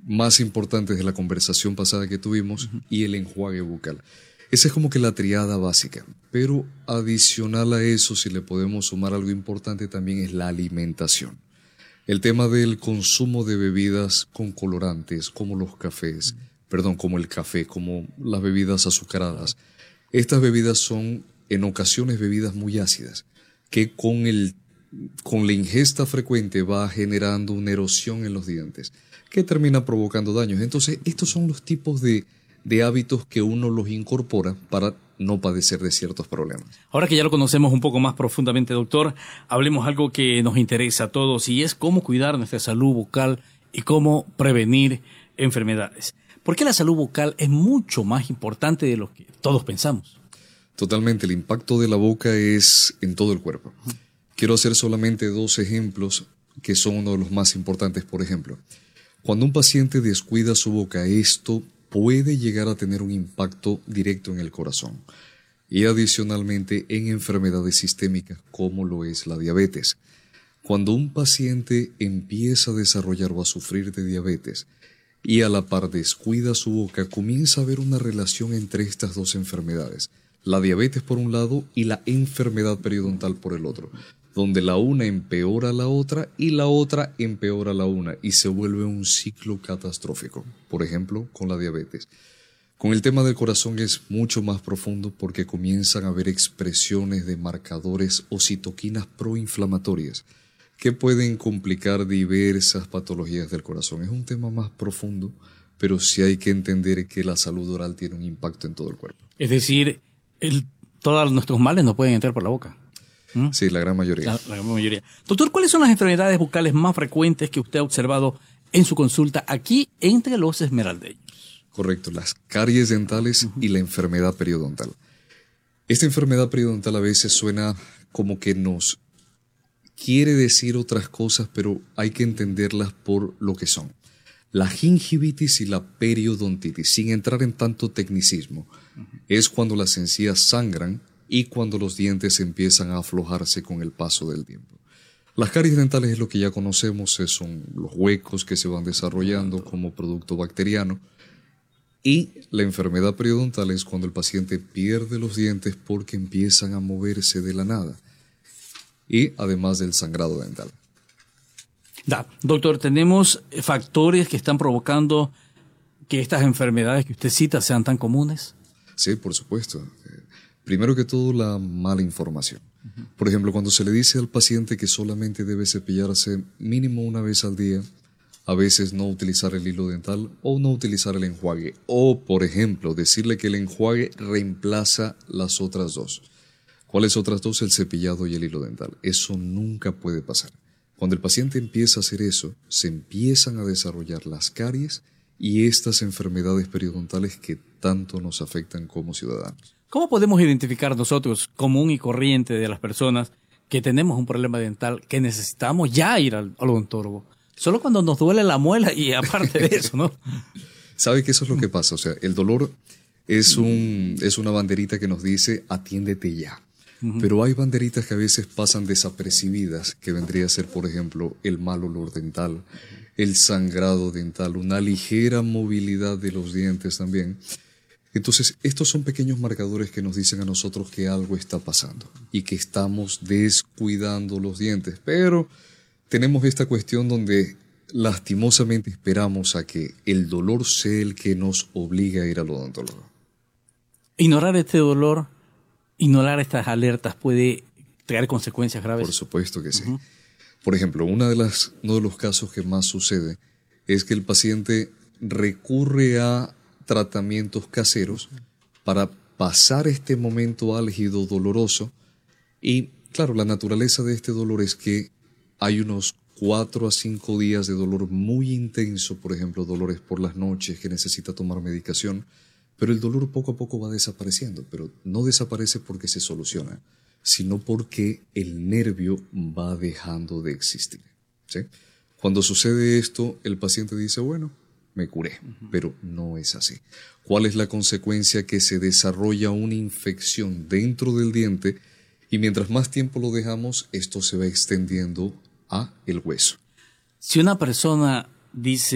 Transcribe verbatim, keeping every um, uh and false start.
más importantes de la conversación pasada que tuvimos, uh-huh, y el enjuague bucal. Esa es como que la triada básica, pero adicional a eso, si le podemos sumar algo importante también es la alimentación. El tema del consumo de bebidas con colorantes, como los cafés, uh-huh, perdón, como el café, como las bebidas azucaradas. Estas bebidas son en ocasiones bebidas muy ácidas, que con, el, con la ingesta frecuente va generando una erosión en los dientes, que termina provocando daños. Entonces, estos son los tipos de, de hábitos que uno los incorpora para no padecer de ciertos problemas. Ahora que ya lo conocemos un poco más profundamente, doctor, hablemos algo que nos interesa a todos y es cómo cuidar nuestra salud bucal y cómo prevenir enfermedades. ¿Por qué la salud bucal es mucho más importante de lo que todos pensamos? Totalmente, el impacto de la boca es en todo el cuerpo. Quiero hacer solamente dos ejemplos que son uno de los más importantes. Por ejemplo, cuando un paciente descuida su boca, esto puede llegar a tener un impacto directo en el corazón y adicionalmente en enfermedades sistémicas como lo es la diabetes. Cuando un paciente empieza a desarrollar o a sufrir de diabetes y a la par descuida su boca, comienza a haber una relación entre estas dos enfermedades, la diabetes por un lado y la enfermedad periodontal por el otro, donde la una empeora a la otra y la otra empeora a la una y se vuelve un ciclo catastrófico, por ejemplo, con la diabetes. Con el tema del corazón es mucho más profundo porque comienzan a haber expresiones de marcadores o citoquinas proinflamatorias que pueden complicar diversas patologías del corazón. Es un tema más profundo, pero sí hay que entender que la salud oral tiene un impacto en todo el cuerpo. Es decir, el, todos nuestros males no pueden entrar por la boca. ¿Mm? Sí, la gran mayoría. La, la gran mayoría. Doctor, ¿cuáles son las enfermedades bucales más frecuentes que usted ha observado en su consulta aquí entre los esmeraldeños? Correcto, las caries dentales uh-huh. y la enfermedad periodontal. Esta enfermedad periodontal a veces suena como que nos quiere decir otras cosas, pero hay que entenderlas por lo que son. La gingivitis y la periodontitis, sin entrar en tanto tecnicismo, uh-huh. es cuando las encías sangran y cuando los dientes empiezan a aflojarse con el paso del tiempo. Las caries dentales es lo que ya conocemos, son los huecos que se van desarrollando como producto bacteriano. Y la enfermedad periodontal es cuando el paciente pierde los dientes porque empiezan a moverse de la nada. Y además del sangrado dental. Da, doctor, ¿tenemos factores que están provocando que estas enfermedades que usted cita sean tan comunes? Sí, por supuesto. Primero que todo, la mala información. Uh-huh. Por ejemplo, cuando se le dice al paciente que solamente debe cepillarse mínimo una vez al día, a veces no utilizar el hilo dental o no utilizar el enjuague. O, por ejemplo, decirle que el enjuague reemplaza las otras dos. ¿Cuáles otras dos? El cepillado y el hilo dental. Eso nunca puede pasar. Cuando el paciente empieza a hacer eso, se empiezan a desarrollar las caries y estas enfermedades periodontales que tanto nos afectan como ciudadanos. ¿Cómo podemos identificar nosotros, común y corriente de las personas, que tenemos un problema dental, que necesitamos ya ir al, al odontólogo? Solo cuando nos duele la muela y aparte de eso, ¿no? ¿Sabe que eso es lo que pasa? O sea, el dolor es, un, es una banderita que nos dice atiéndete ya. Uh-huh. Pero hay banderitas que a veces pasan desapercibidas, que vendría a ser, por ejemplo, el mal olor dental, el sangrado dental, una ligera movilidad de los dientes también. Entonces, estos son pequeños marcadores que nos dicen a nosotros que algo está pasando y que estamos descuidando los dientes. Pero tenemos esta cuestión donde lastimosamente esperamos a que el dolor sea el que nos obligue a ir al odontólogo. Ignorar este dolor, ignorar estas alertas puede traer consecuencias graves. Por supuesto que sí. Uh-huh. Por ejemplo, una de las, uno de los casos que más sucede es que el paciente recurre a tratamientos caseros para pasar este momento álgido, doloroso. Y claro, la naturaleza de este dolor es que hay unos cuatro a cinco días de dolor muy intenso, por ejemplo, dolores por las noches que necesita tomar medicación, pero el dolor poco a poco va desapareciendo, pero no desaparece porque se soluciona, sino porque el nervio va dejando de existir, ¿sí? Cuando sucede esto, el paciente dice, bueno, me curé, uh-huh. pero no es así. ¿Cuál es la consecuencia? Que se desarrolla una infección dentro del diente y mientras más tiempo lo dejamos, esto se va extendiendo a el hueso. Si una persona dice